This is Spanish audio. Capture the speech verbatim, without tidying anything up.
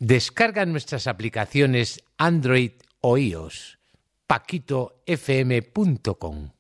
Descarga nuestras aplicaciones Android o iOS. paquito f m punto com